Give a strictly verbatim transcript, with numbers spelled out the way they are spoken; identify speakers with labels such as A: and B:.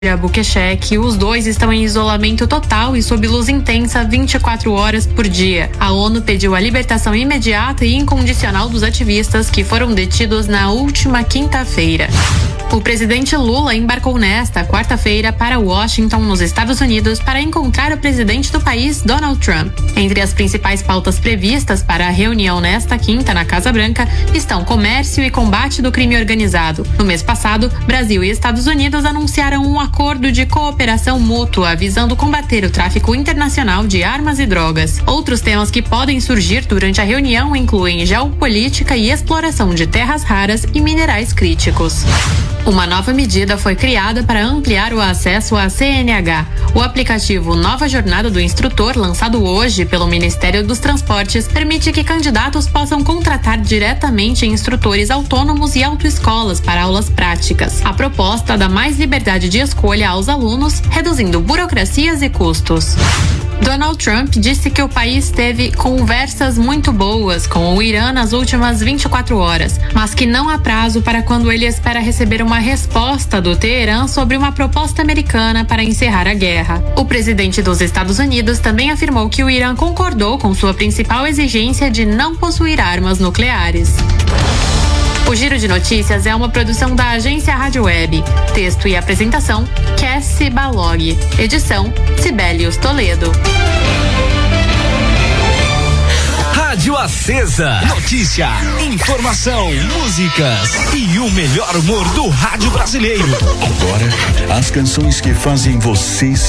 A: Albuquerque, os dois estão em isolamento total e sob luz intensa vinte e quatro horas por dia. A ONU pediu a libertação imediata e incondicional dos ativistas que foram detidos na última quinta-feira. O presidente Lula embarcou nesta quarta-feira para Washington, nos Estados Unidos, para encontrar o presidente do país, Donald Trump. Entre as principais pautas previstas para a reunião nesta quinta na Casa Branca estão comércio e combate do crime organizado. No mês passado, Brasil e Estados Unidos anunciaram um acordo de cooperação mútua visando combater o tráfico internacional de armas e drogas. Outros temas que podem surgir durante a reunião incluem geopolítica e exploração de terras raras e minerais críticos. Uma nova medida foi criada para ampliar o acesso à C N H. O aplicativo Nova Jornada do Instrutor, lançado hoje pelo Ministério dos Transportes, permite que candidatos possam contratar diretamente instrutores autônomos e autoescolas para aulas práticas. A proposta dá mais liberdade de escolha aos alunos, reduzindo burocracias e custos. Donald Trump disse que o país teve conversas muito boas com o Irã nas últimas vinte e quatro horas, mas que não há prazo para quando ele espera receber uma resposta do Teherã sobre uma proposta americana para encerrar a guerra. O presidente dos Estados Unidos também afirmou que o Irã concordou com sua principal exigência de não possuir armas nucleares. O Giro de Notícias é uma produção da agência Rádio Web. Texto e apresentação, Cassie Balog. Edição, Sibelius Toledo.
B: Rádio Acesa. Notícia, informação, músicas e o melhor humor do rádio brasileiro.
C: Agora, as canções que fazem você se